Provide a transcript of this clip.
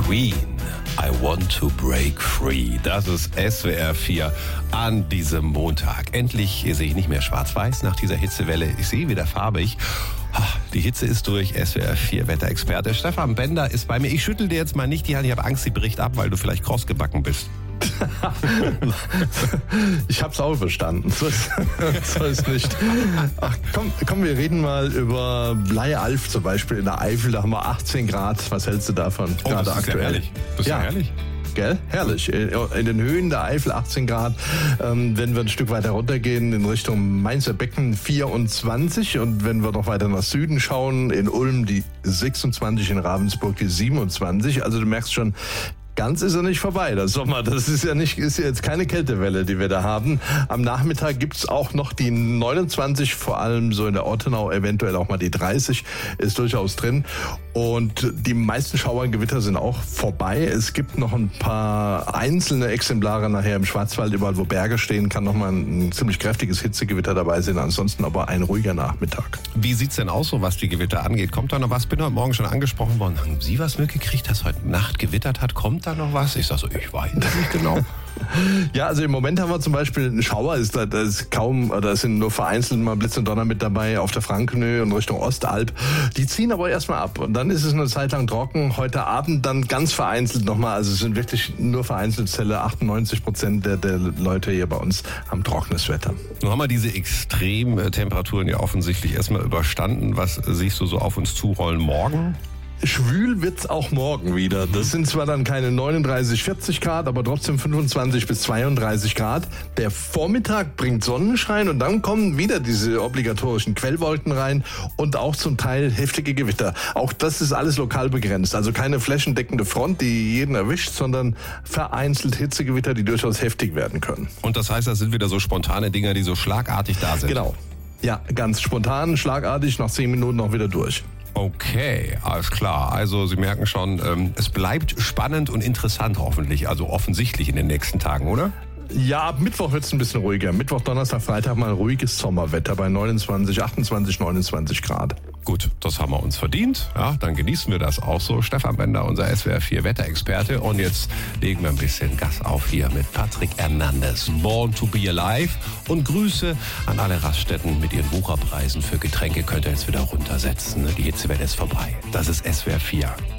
Queen, I want to break free. Das ist SWR 4 an diesem Montag. Endlich sehe ich nicht mehr schwarz-weiß nach dieser Hitzewelle. Ich sehe wieder farbig. Die Hitze ist durch. SWR 4 Wetterexperte Stefan Bender ist bei mir. Ich schüttel dir jetzt mal nicht die Hand. Ich habe Angst, sie bricht ab, weil du vielleicht krossgebacken bist. Ich hab's auch verstanden. So ist nicht. Ach, komm, wir reden mal über Bleialf zum Beispiel in der Eifel. Da haben wir 18 Grad. Was hältst du davon? Oh, gerade das ist aktuell. Ja herrlich. Das ist ja herrlich. Gell? Herrlich. In den Höhen der Eifel 18 Grad. Wenn wir ein Stück weiter runtergehen in Richtung Mainzer Becken 24. Und wenn wir noch weiter nach Süden schauen, in Ulm die 26, in Ravensburg die 27. Also du merkst schon, ganz ist er nicht vorbei, der Sommer. Das ist ja jetzt keine Kältewelle, die wir da haben. Am Nachmittag gibt's auch noch die 29, vor allem so in der Ortenau, eventuell auch mal die 30, ist durchaus drin. Und die meisten Schauer und Gewitter sind auch vorbei. Es gibt noch ein paar einzelne Exemplare nachher im Schwarzwald, überall wo Berge stehen, kann noch mal ein ziemlich kräftiges Hitzegewitter dabei sein. Ansonsten aber ein ruhiger Nachmittag. Wie sieht's denn aus, so was die Gewitter angeht? Kommt da noch was? Bin heute Morgen schon angesprochen worden. Haben Sie was mitgekriegt, dass heute Nacht gewittert hat? Kommt da noch was? Ich sag so, ich weiß nicht genau. Ja, also im Moment haben wir zum Beispiel einen Schauer, da sind nur vereinzelt mal Blitz und Donner mit dabei auf der Frankenhöhe und Richtung Ostalb. Die ziehen aber erstmal ab und dann ist es eine Zeit lang trocken. Heute Abend dann ganz vereinzelt nochmal, also es sind wirklich nur vereinzelte Zelle. 98% der Leute hier bei uns haben trockenes Wetter. Nun haben wir diese Extremtemperaturen ja offensichtlich erstmal überstanden. Was siehst du so auf uns zurollen morgen? Schwül wird's auch morgen wieder. Das sind zwar dann keine 39, 40 Grad, aber trotzdem 25 bis 32 Grad. Der Vormittag bringt Sonnenschein und dann kommen wieder diese obligatorischen Quellwolken rein und auch zum Teil heftige Gewitter. Auch das ist alles lokal begrenzt. Also keine flächendeckende Front, die jeden erwischt, sondern vereinzelt Hitzegewitter, die durchaus heftig werden können. Und das heißt, das sind wieder so spontane Dinger, die so schlagartig da sind? Genau. Ja, ganz spontan, schlagartig, nach 10 Minuten auch wieder durch. Okay, alles klar. Also Sie merken schon, es bleibt spannend und interessant hoffentlich, also offensichtlich in den nächsten Tagen, oder? Ja, ab Mittwoch wird es ein bisschen ruhiger. Mittwoch, Donnerstag, Freitag mal ruhiges Sommerwetter bei 29, 28, 29 Grad. Gut, das haben wir uns verdient. Ja, dann genießen wir das auch so. Stefan Bender, unser SWR 4 Wetterexperte. Und jetzt legen wir ein bisschen Gas auf hier mit Patrick Hernandez. Born to be alive. Und Grüße an alle Raststätten mit ihren Wucherpreisen für Getränke könnt ihr jetzt wieder runtersetzen. Die Hitzewelle ist vorbei. Das ist SWR 4.